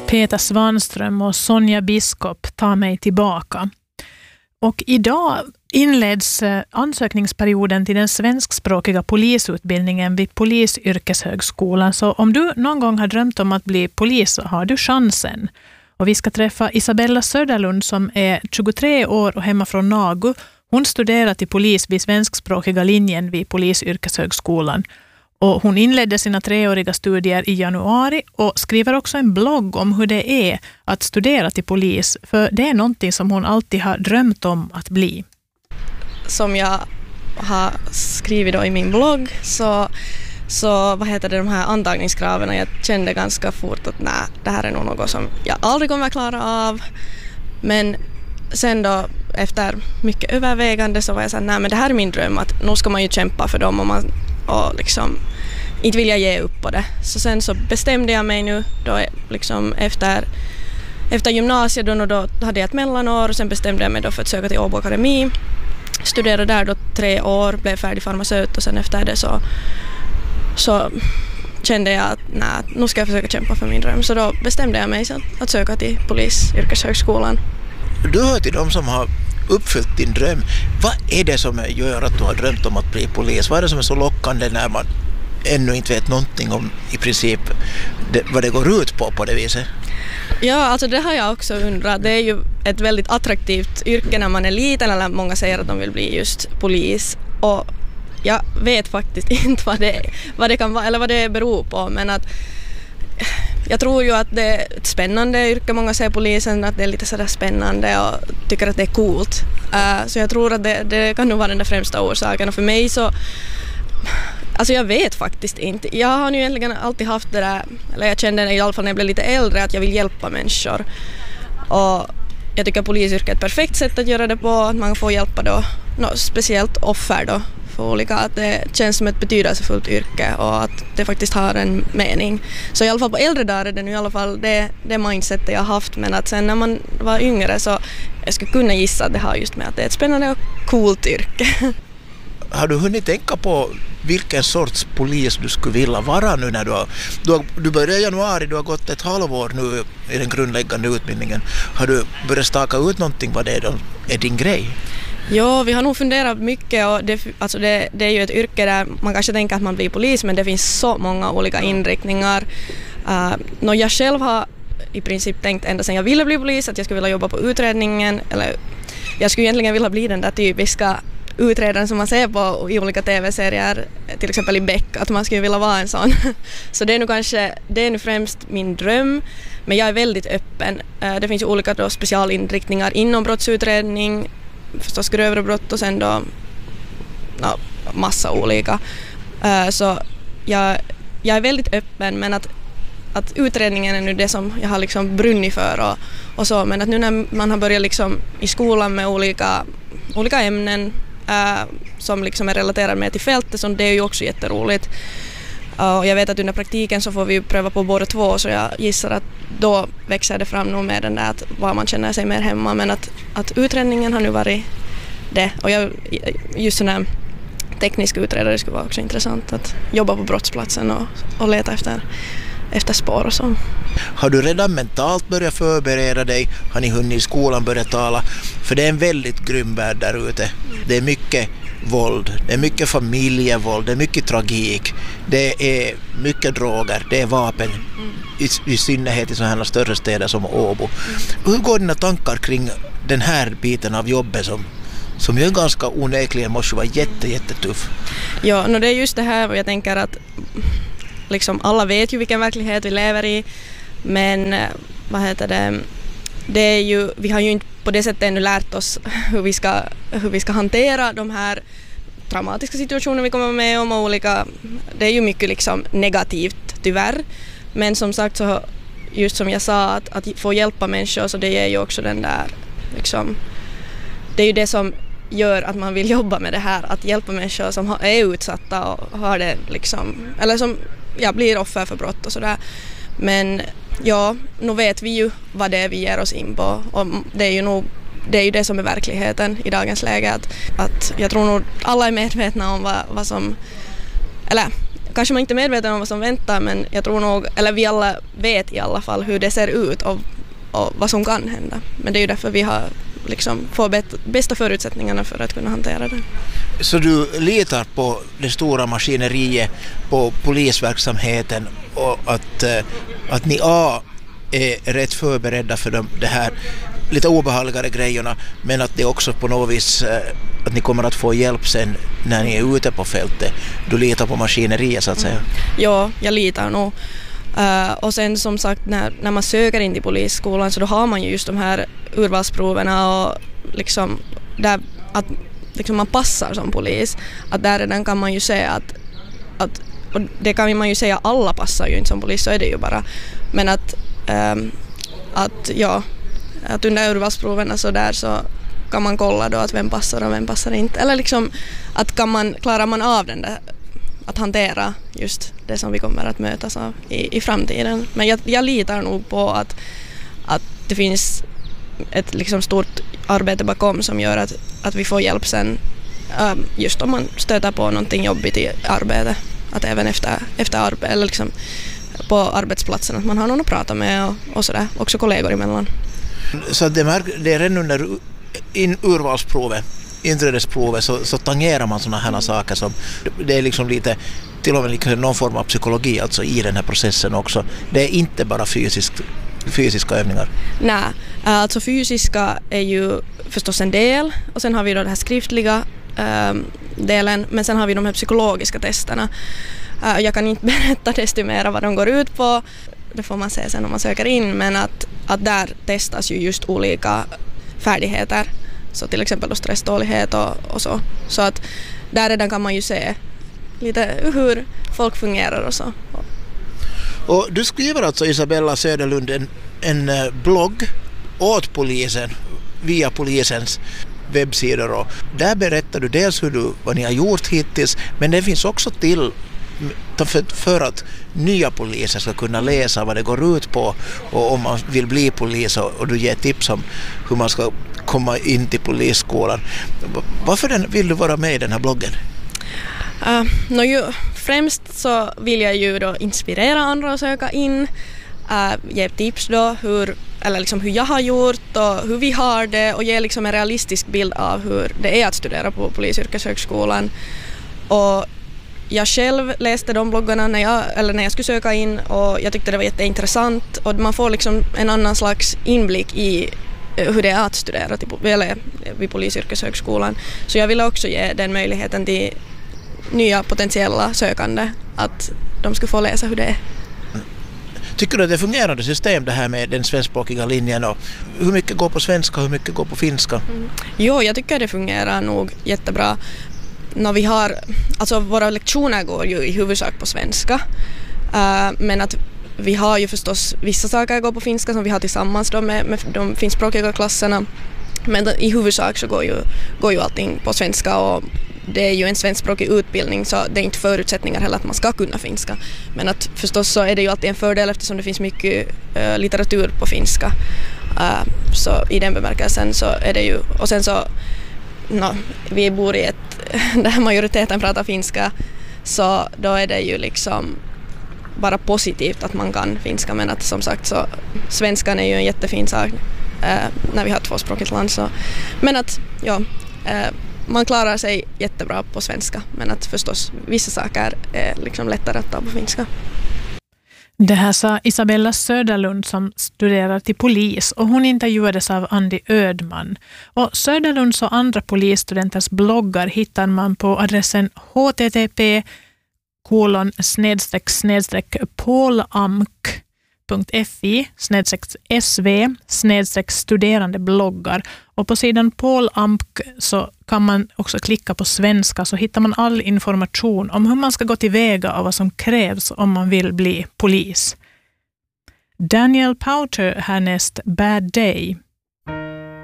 Peter Svanström och Sonja Biskop, Ta mig tillbaka. Och idag inleds ansökningsperioden till den svenskspråkiga polisutbildningen vid Polisyrkeshögskolan. Så om du någon gång har drömt om att bli polis så har du chansen. Och vi ska träffa Isabella Söderlund som är 23 år och hemma från Nagu. Hon studerar till polis vid svenskspråkiga linjen vid Polisyrkeshögskolan. Och hon inledde sina 3-åriga studier i januari och skriver också en blogg om hur det är att studera till polis. För det är någonting som hon alltid har drömt om att bli. Som jag har skrivit då i min blogg så de här antagningskraven, jag kände ganska fort att nej, det här är nog något som jag aldrig kommer att klara av. Men sen då efter mycket övervägande så var jag så här, nej men det här är min dröm, att nu ska man ju kämpa för dem och liksom inte vill jag ge upp på det. Så sen så bestämde jag mig nu då liksom efter gymnasiet då hade jag ett mellanår och sen bestämde jag mig då för att söka till Åbo Akademi. Studerade där då 3 år, blev färdig farmaceut och sen efter det så kände jag att nej, nu ska jag försöka kämpa för min dröm. Så då bestämde jag mig att söka till Polisyrkeshögskolan. Du hör till de som har uppfyllt din dröm. Vad är det som gör att du har drömt om att bli polis? Vad är det som är så lockande när man ännu inte vet någonting om i princip vad det går ut på det viset? Ja, alltså det har jag också undrat. Det är ju ett väldigt attraktivt yrke när man är liten, eller många säger att de vill bli just polis. Och jag vet faktiskt inte vad det kan vara eller vad det beror på, men att jag tror ju att det är ett spännande yrke. Många säger polisen att det är lite sådär spännande och tycker att det är coolt. Så jag tror att det kan nog vara den där främsta orsaken. Och för mig så, alltså jag vet faktiskt inte. Jag har ju egentligen alltid haft det där, eller jag kände i alla fall när jag blev lite äldre, att jag vill hjälpa människor. Och jag tycker polisyrket är ett perfekt sätt att göra det på, att man får hjälpa då, speciellt offer då, för olika, att det känns som ett betydelsefullt yrke och att det faktiskt har en mening. Så i alla fall på äldre dagar är det nu i alla fall det mindsetet jag har haft, men att sen när man var yngre så jag skulle kunna gissa att det har just med att det är ett spännande och coolt yrke. Har du hunnit tänka på vilken sorts polis du skulle vilja vara nu när du började i januari, du har gått ett halvår nu i den grundläggande utbildningen. Har du börjat staka ut någonting vad det är din grej? Ja, vi har nog funderat mycket och det är ju ett yrke där man kanske tänker att man blir polis, men det finns så många olika inriktningar. Jag själv har i princip tänkt ända sedan jag ville bli polis att jag skulle vilja jobba på utredningen, eller jag skulle egentligen vilja bli den där typiska utredaren som man ser på i olika tv-serier, till exempel i Beck, att man skulle vilja vara en sån. Så det är nu främst min dröm, men jag är väldigt öppen. Det finns ju olika då specialinriktningar inom brottsutredning, förstås grövre brott och sen då massa olika. Så jag är väldigt öppen, men att utredningen är nu det som jag har liksom brunnit för och så, men att nu när man har börjat liksom i skolan med olika ämnen som liksom är relaterade med till fältet, så det är ju också jätteroligt. Och jag vet att under praktiken så får vi pröva på båda två, så jag gissar att då växer det fram nog med den där att var man känner sig mer hemma, men att utredningen har nu varit det. Och just sån här teknisk utredare skulle vara också intressant, att jobba på brottsplatsen och leta efter spår och så. Har du redan mentalt börjat förbereda dig? Har ni hunnit i skolan börja tala? För det är en väldigt grym värld där ute. Det är mycket våld, det är mycket familjevåld, det är mycket tragik, det är mycket droger, det är vapen, i synnerhet i sådana här större städer som Åbo. Hur går dina tankar kring den här biten av jobbet som ju ganska onekligen måste vara jättetuff? Ja, det är just det här, och jag tänker att liksom alla vet ju vilken verklighet vi lever i, men det är ju, vi har ju inte på det sättet ännu lärt oss hur vi ska hantera de här traumatiska situationer vi kommer med om, och olika, det är ju mycket liksom negativt tyvärr, men som sagt så just som jag sa att få hjälpa människor, så det är ju också den där liksom, det är ju det som gör att man vill jobba med det här, att hjälpa människor som är utsatta och har det liksom, eller som blir offer för brott och sådär. Men ja, nu vet vi ju vad det är vi ger oss in på, och det är ju det som är verkligheten i dagens läge, att jag tror nog alla är medvetna om vad som, eller kanske man inte är medveten om vad som väntar, men jag tror nog, eller vi alla vet i alla fall hur det ser ut och vad som kan hända. Men det är ju därför vi har liksom får bästa förutsättningarna för att kunna hantera det. Så du litar på det stora maskineriet, på polisverksamheten och att ni är rätt förberedda för det här lite obehagliga grejerna, men att det också på något vis att ni kommer att få hjälp sen när ni är ute på fältet. Du litar på maskineriet så att säga. Ja, jag litar nog. Och sen som sagt när man söker in till polisskolan så då har man ju just de här urvalsproverna och liksom där att liksom man passar som polis. Att där redan kan man ju säga att och det kan man ju säga, alla passar ju inte som polis, så är det ju bara. Men att under urvalsproverna så där så kan man kolla då att vem passar och vem passar inte. Eller liksom att klarar man av den där att hantera just det som vi kommer att mötas av i framtiden. Men jag litar nog på att det finns ett liksom stort arbete bakom som gör att vi får hjälp sen just om man stöter på någonting jobbigt i arbetet. Att även efter arbete eller liksom på arbetsplatsen att man har någon att prata med och sådär, också kollegor emellan. Så det är redan under urvalsprovet, inträdesprovet så tangerar man sådana här saker som det är liksom lite till och med liksom någon form av psykologi alltså i den här processen också. Det är inte bara fysiska övningar. Nej, alltså fysiska är ju förstås en del och sen har vi då det här skriftliga delen, men sen har vi de här psykologiska testerna. Jag kan inte berätta desto mer vad de går ut på, det får man se sen om man söker in, men att där testas ju just olika färdigheter, så till exempel då stresstålighet och så. Så att där redan kan man ju se lite hur folk fungerar och så. Och du skriver alltså, Isabella Söderlund, en blogg åt polisen via polisens webbsidor, och där berättar du dels vad ni har gjort hittills, men det finns också till för att nya poliser ska kunna läsa vad det går ut på, och om man vill bli polis, och du ger tips om hur man ska komma in till polisskolan. Varför vill du vara med i den här bloggen? Främst så vill jag ju då inspirera andra att söka in, ge tips då hur jag har gjort och hur vi har det, och ge liksom en realistisk bild av hur det är att studera på Polisyrkeshögskolan. Och jag själv läste de bloggarna när jag skulle söka in, och jag tyckte det var jätteintressant, och man får liksom en annan slags inblick i hur det är att studera vid Polisyrkeshögskolan. Så jag ville också ge den möjligheten till nya potentiella sökande att de ska få läsa hur det är. Tycker du att det fungerande system det här med den svenskspråkiga linjen, och hur mycket går på svenska och hur mycket går på finska? Jo, jag tycker det fungerar nog jättebra. Våra lektioner går ju i huvudsak på svenska, men att vi har ju förstås vissa saker går på finska som vi har tillsammans då med de finskspråkiga klasserna, men i huvudsak så går ju allting på svenska, och det är ju en svenskspråkig utbildning, så det är inte förutsättningar heller att man ska kunna finska, men att förstås så är det ju alltid en fördel eftersom det finns mycket litteratur på finska, så i den bemärkelsen så är det ju, och sen så vi bor i där majoriteten pratar finska, så då är det ju liksom bara positivt att man kan finska, men att som sagt så svenskan är ju en jättefin sak när vi har tvåspråkigt land, så men att man klarar sig jättebra på svenska, men att förstås vissa saker är liksom lättare att ta på finska. Det här sa Isabella Söderlund som studerar till polis, och hon intervjuades av Andi Ödman. Och Söderlunds och andra polisstudenters bloggar hittar man på adressen http://polamk.fi/sv/studerandebloggar, och på sidan Polamk så kan man också klicka på svenska, så hittar man all information om hur man ska gå tillväga och vad som krävs om man vill bli polis. Daniel Powter härnäst Bad Day.